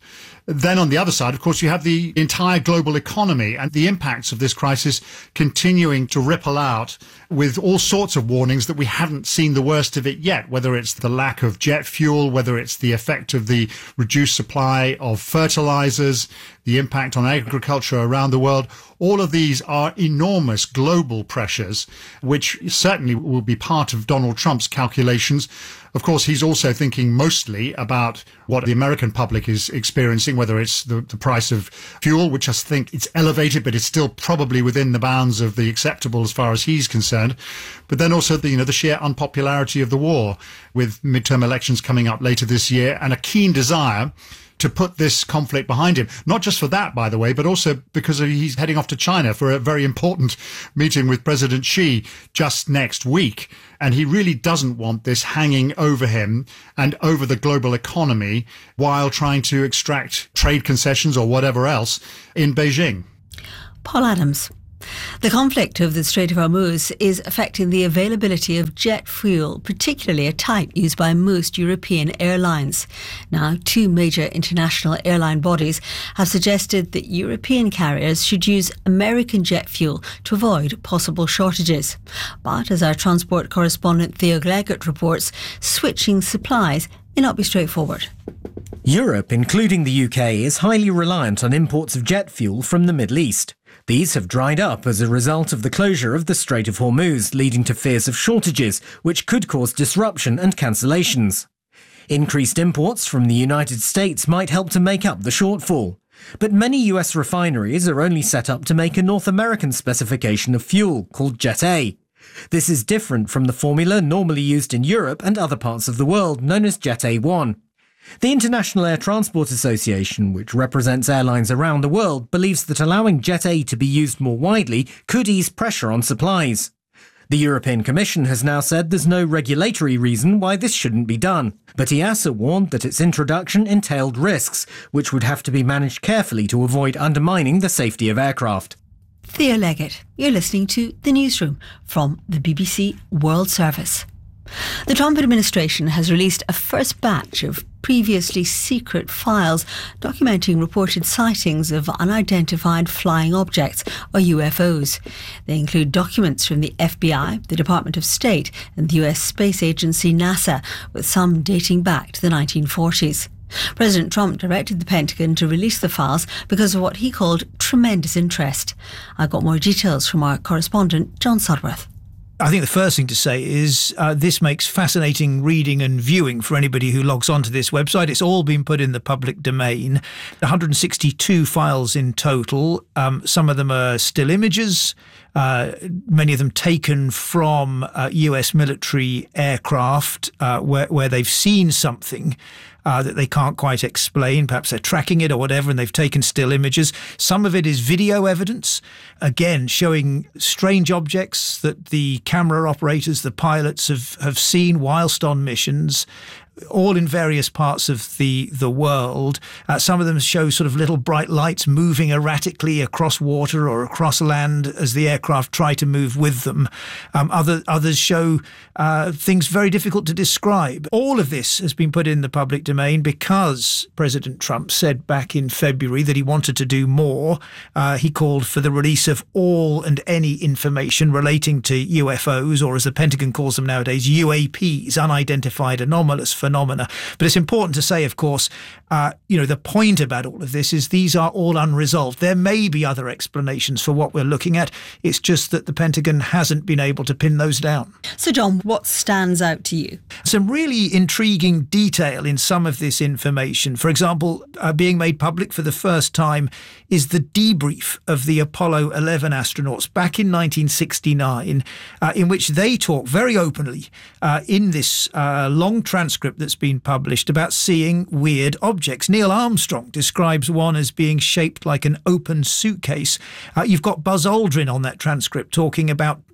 Then on the other side, of course, you have the entire global economy and the impacts of this crisis continuing to ripple out with all sorts of warnings that we haven't seen the worst of it yet, whether it's the lack of jet fuel, whether it's the effect of the reduced supply of fertilizers, the impact on agriculture around the world. All of these are enormous global pressures, which certainly will be part of Donald Trump's calculations. Of course, he's also thinking mostly about what the American public is experiencing, whether it's the, the price of fuel, which I think it's elevated, but it's still probably within the bounds of the acceptable as far as he's concerned. But then also the, you know, the sheer unpopularity of the war, with midterm elections coming up later this year, and a keen desire to put this conflict behind him. Not just for that, by the way, but also because he's heading off to China for a very important meeting with President Xi just next week. And he really doesn't want this hanging over him and over the global economy while trying to extract trade concessions or whatever else in Beijing. Paul Adams. The conflict of the Strait of Hormuz is affecting the availability of jet fuel, particularly a type used by most European airlines. Now, two major international airline bodies have suggested that European carriers should use American jet fuel to avoid possible shortages. But as our transport correspondent Theo Gleggett reports, switching supplies may not be straightforward. Europe, including the U K, is highly reliant on imports of jet fuel from the Middle East. These have dried up as a result of the closure of the Strait of Hormuz, leading to fears of shortages, which could cause disruption and cancellations. Increased imports from the United States might help to make up the shortfall. But many U S refineries are only set up to make a North American specification of fuel, called Jet A. This is different from the formula normally used in Europe and other parts of the world, known as Jet A one. The International Air Transport Association, which represents airlines around the world, believes that allowing Jet A to be used more widely could ease pressure on supplies. The European Commission has now said there's no regulatory reason why this shouldn't be done, but E A S A warned that its introduction entailed risks, which would have to be managed carefully to avoid undermining the safety of aircraft. Theo Leggett, you're listening to The Newsroom from the B B C World Service. The Trump administration has released a first batch of previously secret files documenting reported sightings of unidentified flying objects, or U F Os. They include documents from the F B I, the Department of State and the U S space agency NASA, with some dating back to the nineteen forties. President Trump directed the Pentagon to release the files because of what he called tremendous interest. I got more details from our correspondent, John Sudworth. I think the first thing to say is uh, this makes fascinating reading and viewing for anybody who logs onto this website. It's all been put in the public domain. one hundred sixty-two files in total. Um, some of them are still images, uh, many of them taken from uh, U S military aircraft uh, where, where they've seen something Uh, that they can't quite explain. Perhaps they're tracking it or whatever, and they've taken still images. Some of it is video evidence, again, showing strange objects that the camera operators, the pilots have, have seen whilst on missions, all in various parts of the the world. Uh, some of them show sort of little bright lights moving erratically across water or across land as the aircraft try to move with them. Um, other others show uh, things very difficult to describe. All of this has been put in the public domain because President Trump said back in February that he wanted to do more. Uh, he called for the release of all and any information relating to U F Os, or as the Pentagon calls them nowadays, U A Ps, unidentified anomalous phenomena. But it's important to say, of course, uh, you know, the point about all of this is these are all unresolved. There may be other explanations for what we're looking at. It's just that the Pentagon hasn't been able to pin those down. So, John, what stands out to you? Some really intriguing detail in some of this information. For example, uh, being made public for the first time is the debrief of the Apollo eleven astronauts back in nineteen sixty-nine, uh, in which they talk very openly uh, in this uh, long transcript that's been published about seeing weird objects. Neil Armstrong describes one as being shaped like an open suitcase. Uh, you've got Buzz Aldrin on that transcript talking about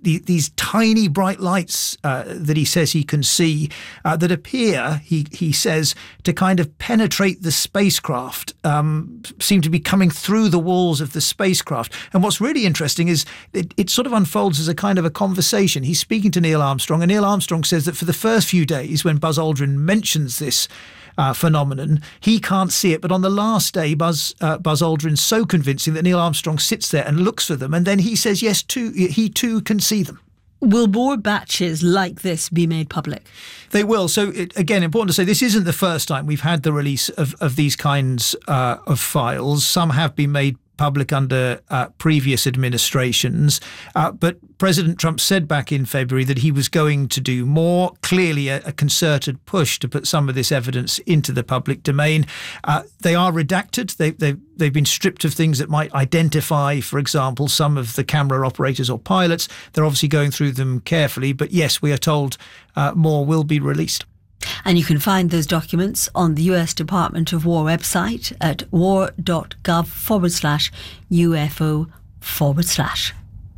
the, these tiny bright lights uh, that he says he can see uh, that appear, he he says, to kind of penetrate the spacecraft, um, seem to be coming through the walls of the spacecraft. And what's really interesting is it, it sort of unfolds as a kind of a conversation. He's speaking to Neil Armstrong, and Neil Armstrong says that for the first few days when Buzz Aldrin mentions this Uh, phenomenon, he can't see it. But on the last day, Buzz uh, Buzz Aldrin's so convincing that Neil Armstrong sits there and looks for them, and then he says yes, too, he too can see them. Will more batches like this be made public? They will. So, it, again, important to say, this isn't the first time we've had the release of, of these kinds uh, of files. Some have been made public under uh, previous administrations. Uh, but President Trump said back in February that he was going to do more, clearly a, a concerted push to put some of this evidence into the public domain. Uh, they are redacted. They, they've, they've been stripped of things that might identify, for example, some of the camera operators or pilots. They're obviously going through them carefully. But yes, we are told uh, more will be released. And you can find those documents on the U S Department of War website at war.gov forward slash UFO forward slash.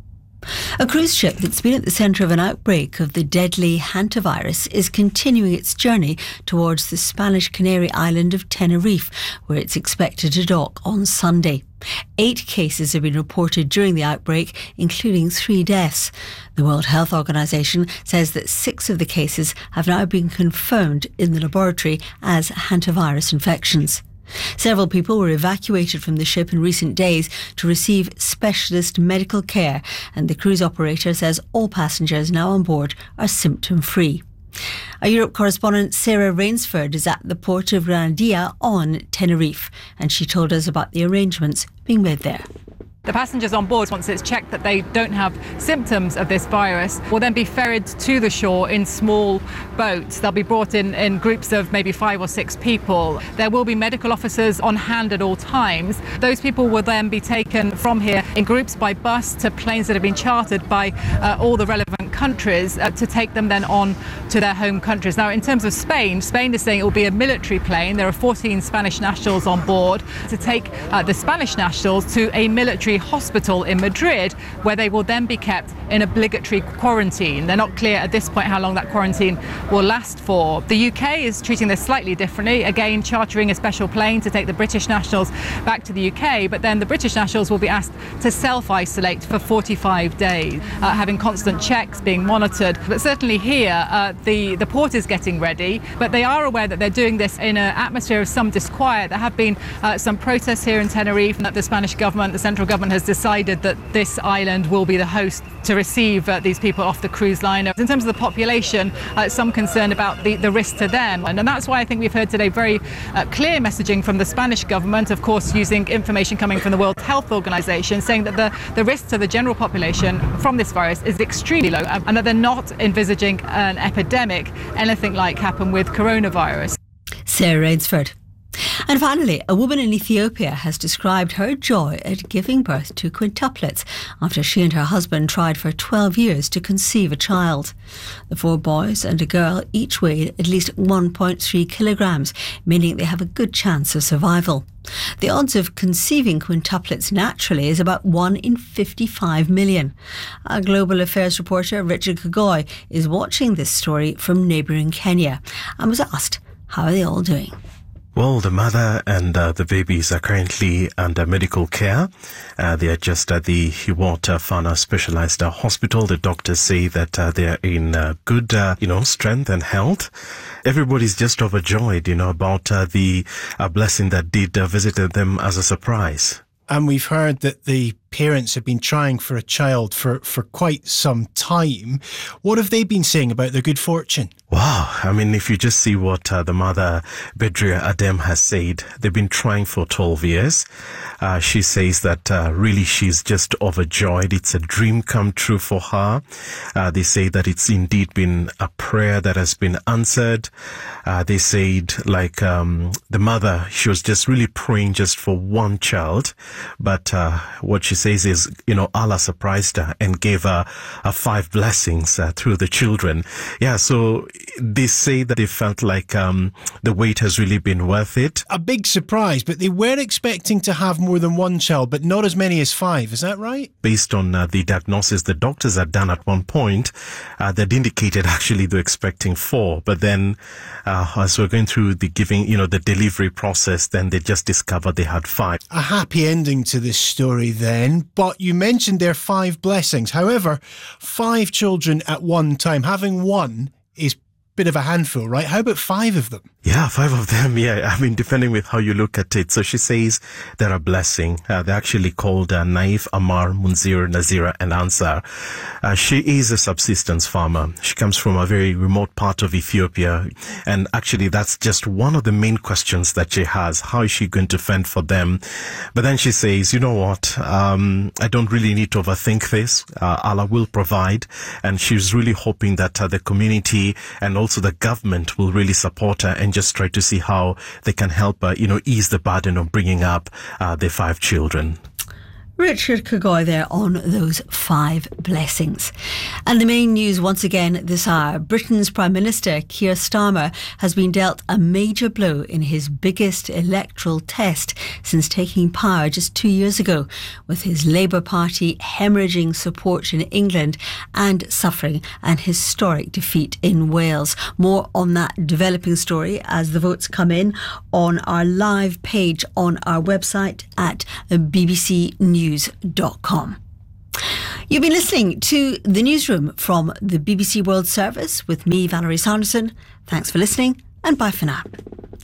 A cruise ship that's been at the centre of an outbreak of the deadly hantavirus is continuing its journey towards the Spanish Canary island of Tenerife, where it's expected to dock on Sunday. Eight cases have been reported during the outbreak, including three deaths. The World Health Organization says that six of the cases have now been confirmed in the laboratory as hantavirus infections. Several people were evacuated from the ship in recent days to receive specialist medical care, and the cruise operator says all passengers now on board are symptom-free. Our Europe correspondent Sarah Rainsford is at the port of Granadilla on Tenerife, and she told us about the arrangements being made there. The passengers on board, once it's checked that they don't have symptoms of this virus, will then be ferried to the shore in small boats. They'll be brought in in groups of maybe five or six people. There will be medical officers on hand at all times. Those people will then be taken from here in groups by bus to planes that have been chartered by uh, all the relevant countries uh, to take them then on to their home countries. Now, in terms of Spain, Spain is saying it will be a military plane. There are fourteen Spanish nationals on board to take uh, the Spanish nationals to a military hospital in Madrid, where they will then be kept in obligatory quarantine. They're not clear at this point how long that quarantine will last for. The U K is treating this slightly differently, again chartering a special plane to take the British nationals back to the U K, but then the British nationals will be asked to self-isolate for forty-five days, uh, having constant checks, being monitored. But certainly here, uh, the, the port is getting ready, but they are aware that they're doing this in an atmosphere of some disquiet. There have been uh, some protests here in Tenerife, and that the Spanish government, the central government, has decided that this island will be the host to receive uh, these people off the cruise line. In terms of the population, uh, some concern about the, the risk to them. And, and that's why I think we've heard today very uh, clear messaging from the Spanish government, of course using information coming from the World Health Organization, saying that the, the risk to the general population from this virus is extremely low, and that they're not envisaging an epidemic, anything like happened with coronavirus. Sarah Rainsford. And finally, a woman in Ethiopia has described her joy at giving birth to quintuplets after she and her husband tried for twelve years to conceive a child. The four boys and a girl each weighed at least one point three kilograms, meaning they have a good chance of survival. The odds of conceiving quintuplets naturally is about one in fifty-five million. Our global affairs reporter Richard Kagoi is watching this story from neighbouring Kenya and was asked, how are they all doing? Well, the mother and uh, the babies are currently under medical care. Uh, they are just at the Hiwota Fana Specialized uh, Hospital. The doctors say that uh, they are in uh, good, uh, you know, strength and health. Everybody's just overjoyed, you know, about uh, the uh, blessing that did uh, visit them as a surprise. And we've heard that the parents have been trying for a child for, for quite some time. What have they been saying about their good fortune? Wow. I mean, if you just see what uh, the mother, Bedria Adem, has said, they've been trying for twelve years. Uh, she says that uh, really she's just overjoyed. It's a dream come true for her. Uh, they say that it's indeed been a prayer that has been answered. Uh, they said, like, um, the mother, she was just really praying just for one child. But uh, what she says is, you know, Allah surprised her and gave her uh, five blessings uh, through the children. Yeah, so they say that they felt like um, the wait has really been worth it. A big surprise, but they were expecting to have more than one child, but not as many as five. Is that right? Based on uh, the diagnosis the doctors had done at one point, uh, they'd indicated actually they're expecting four. But then uh, as we're going through the giving, you know, the delivery process, then they just discovered they had five. A happy ending to this story then, but you mentioned there five blessings. However, five children at one time, having one is a bit of a handful, right? How about five of them? Yeah, five of them, yeah. I mean, depending with how you look at it. So she says they're a blessing. Uh, they're actually called uh, Naif, Amar, Munzir, Nazira, and Ansar. Uh, she is a subsistence farmer. She comes from a very remote part of Ethiopia. And actually, that's just one of the main questions that she has. How is she going to fend for them? But then she says, you know what? Um, I don't really need to overthink this. Uh, Allah will provide. And she's really hoping that uh, the community and also the government will really support her and just try to see how they can help, uh, you know, ease the burden of bringing up uh, their five children. Richard Kagoy there on those five blessings. And the main news once again this hour. Britain's Prime Minister Keir Starmer has been dealt a major blow in his biggest electoral test since taking power just two years ago, with his Labour Party hemorrhaging support in England and suffering an historic defeat in Wales. More on that developing story as the votes come in on our live page on our website at b b c news dot com. You've been listening to The Newsroom from the B B C World Service with me, Valerie Sanderson. Thanks for listening and bye for now.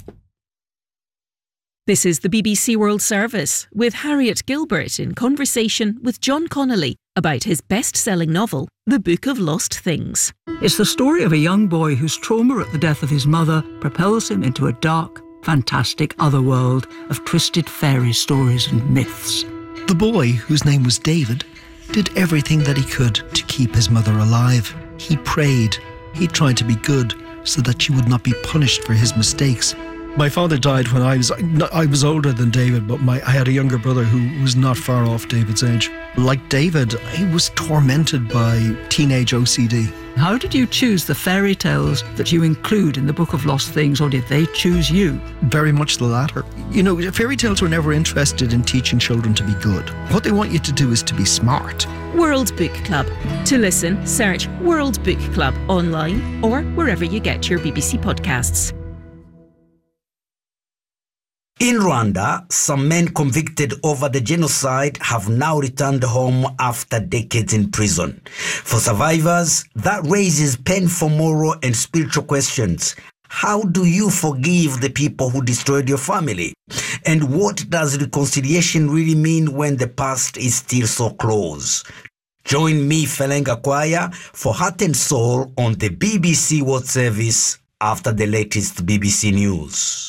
This is the B B C World Service with Harriet Gilbert in conversation with John Connolly about his best-selling novel, The Book of Lost Things. It's the story of a young boy whose trauma at the death of his mother propels him into a dark, fantastic other world of twisted fairy stories and myths. The boy, whose name was David, did everything that he could to keep his mother alive. He prayed. He tried to be good so that she would not be punished for his mistakes. My father died when I was I was older than David, but my, I had a younger brother who was not far off David's age. Like David, he was tormented by teenage O C D. How did you choose the fairy tales that you include in the Book of Lost Things, or did they choose you? Very much the latter. You know, fairy tales were never interested in teaching children to be good. What they want you to do is to be smart. World Book Club. To listen, search World Book Club online or wherever you get your B B C podcasts. In Rwanda, some men convicted over the genocide have now returned home after decades in prison. For survivors, that raises painful moral and spiritual questions. How do you forgive the people who destroyed your family? And what does reconciliation really mean when the past is still so close? Join me, Felenga Kwaya, for Heart and Soul on the B B C World Service after the latest B B C News.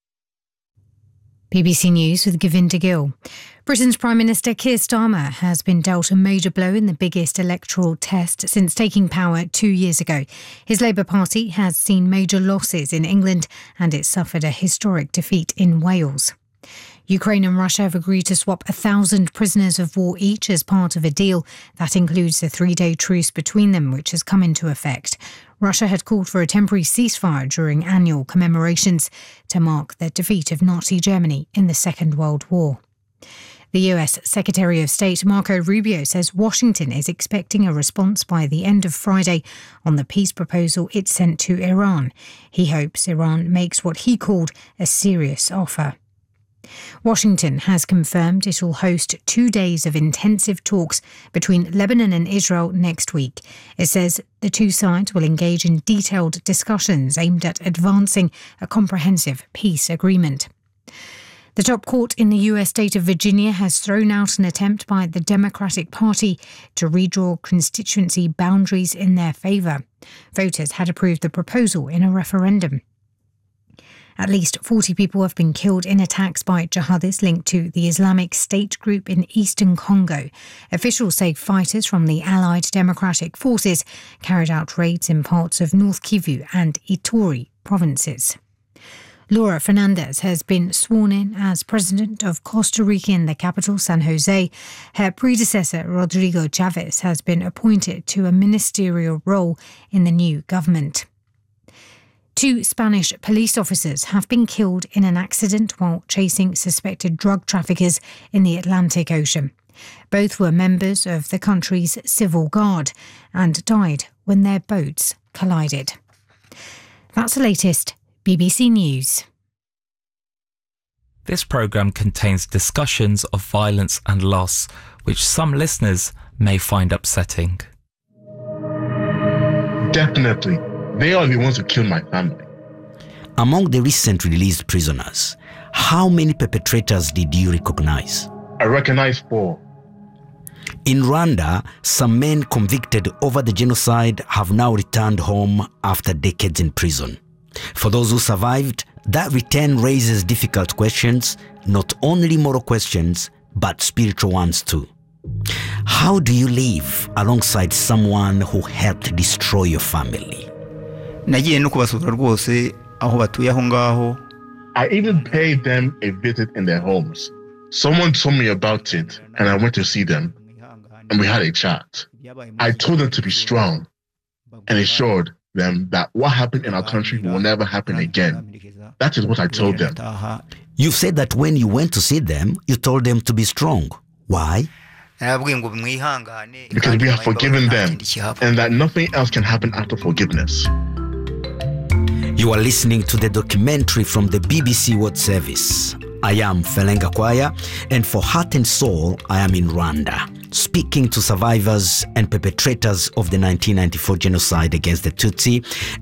B B C News with Govinda Gill. Britain's Prime Minister Keir Starmer has been dealt a major blow in the biggest electoral test since taking power two years ago. His Labour Party has seen major losses in England and it suffered a historic defeat in Wales. Ukraine and Russia have agreed to swap a thousand prisoners of war each as part of a deal that includes a three-day truce between them, which has come into effect. Russia had called for a temporary ceasefire during annual commemorations to mark the defeat of Nazi Germany in the Second World War. The U S Secretary of State Marco Rubio says Washington is expecting a response by the end of Friday on the peace proposal it sent to Iran. He hopes Iran makes what he called a serious offer. Washington has confirmed it will host two days of intensive talks between Lebanon and Israel next week. It says the two sides will engage in detailed discussions aimed at advancing a comprehensive peace agreement. The top court in the U S state of Virginia has thrown out an attempt by the Democratic Party to redraw constituency boundaries in their favour. Voters had approved the proposal in a referendum. At least forty people have been killed in attacks by jihadis linked to the Islamic State group in eastern Congo. Officials say fighters from the Allied Democratic Forces carried out raids in parts of North Kivu and Ituri provinces. Laura Fernandez has been sworn in as president of Costa Rica in the capital, San Jose. Her predecessor, Rodrigo Chavez, has been appointed to a ministerial role in the new government. Two Spanish police officers have been killed in an accident while chasing suspected drug traffickers in the Atlantic Ocean. Both were members of the country's civil guard and died when their boats collided. That's the latest B B C News. This programme contains discussions of violence and loss, which some listeners may find upsetting. Definitely. They are the ones who killed my family. Among the recent released prisoners, how many perpetrators did you recognize? I recognize four. In Rwanda, some men convicted over the genocide have now returned home after decades in prison. For those who survived, that return raises difficult questions, not only moral questions, but spiritual ones too. How do you live alongside someone who helped destroy your family? I even paid them a visit in their homes. Someone told me about it, and I went to see them, and we had a chat. I told them to be strong and assured them that what happened in our country will never happen again. That is what I told them. You said that when you went to see them, you told them to be strong. Why? Because we have forgiven them, and that nothing else can happen after forgiveness. You are listening to the documentary from the B B C World Service. I am Felenga Kwaya, and for Heart and Soul, I am in Rwanda, speaking to survivors and perpetrators of the nineteen ninety-four genocide against the Tutsi